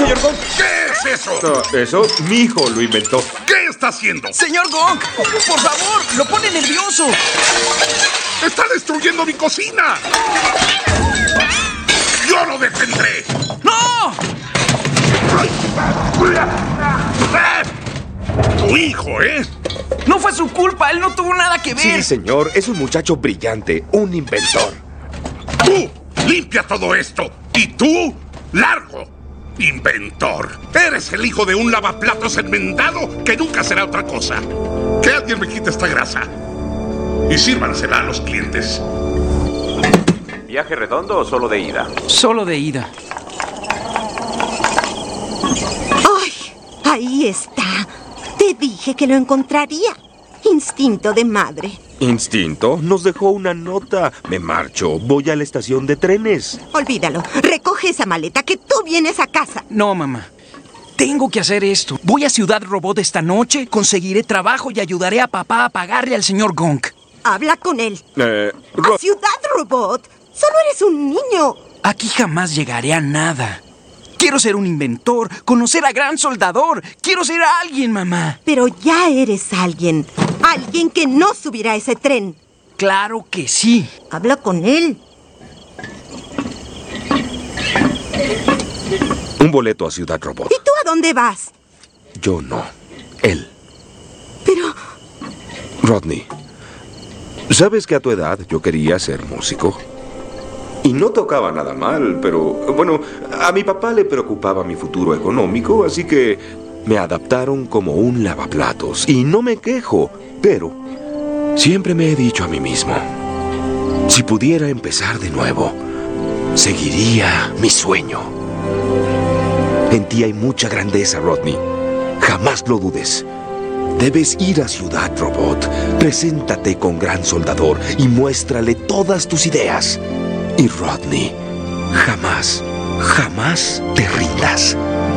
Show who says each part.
Speaker 1: señor Gonk.
Speaker 2: ¿Qué es eso?
Speaker 1: No, eso mi hijo lo inventó.
Speaker 2: ¿Qué está haciendo?
Speaker 3: Señor Gonk, por favor, lo pone nervioso.
Speaker 2: ¡Está destruyendo mi cocina! ¡Yo lo detendré!
Speaker 3: ¡No!
Speaker 2: Tu hijo, ¿eh?
Speaker 3: No fue su culpa, él no tuvo nada que ver.
Speaker 1: Sí, señor, es un muchacho brillante, un inventor.
Speaker 2: ¡Tú! ¡Limpia todo esto! ¡Y tú! ¡Largo! ¡Inventor! Eres el hijo de un lavaplatos enmendado que nunca será otra cosa. Que alguien me quite esta grasa y sírvansela a los clientes.
Speaker 4: ¿Viaje redondo o solo de ida?
Speaker 3: Solo de ida.
Speaker 5: ¡Ay! Ahí está. Te dije que lo encontraría. Instinto de madre.
Speaker 1: ¿Instinto? Nos dejó una nota. Me marcho. Voy a la estación de trenes.
Speaker 5: Olvídalo. Recoge esa maleta que tú vienes a casa.
Speaker 3: No, mamá. Tengo que hacer esto. Voy a Ciudad Robot esta noche, conseguiré trabajo y ayudaré a papá a pagarle al señor Gonk.
Speaker 5: Habla con él. ¿A Ciudad Robot? Solo eres un niño.
Speaker 3: Aquí jamás llegaré a nada. Quiero ser un inventor, conocer a Gran Soldador. Quiero ser alguien, mamá.
Speaker 5: Pero ya eres alguien. Alguien que no subirá a ese tren.
Speaker 3: Claro que sí.
Speaker 5: Habla con él.
Speaker 1: Un boleto a Ciudad Robot.
Speaker 5: ¿Y tú a dónde vas?
Speaker 1: Yo no. Él.
Speaker 5: Pero...
Speaker 1: Rodney, ¿sabes que a tu edad yo quería ser músico? Y no tocaba nada mal, pero, bueno, a mi papá le preocupaba mi futuro económico, así que me adaptaron como un lavaplatos. Y no me quejo, pero siempre me he dicho a mí mismo, si pudiera empezar de nuevo, seguiría mi sueño. En ti hay mucha grandeza, Rodney. Jamás lo dudes. Debes ir a Ciudad Robot, preséntate con Gran Soldador y muéstrale todas tus ideas. Y Rodney, jamás, jamás te rindas.